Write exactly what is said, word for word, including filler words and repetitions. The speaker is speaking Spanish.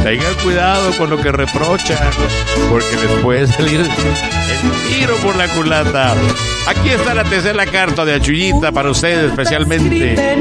Tengan cuidado con lo que reprochan, porque les puede salir el tiro por la culata. Aquí está la tercera carta de Achuyita para ustedes especialmente.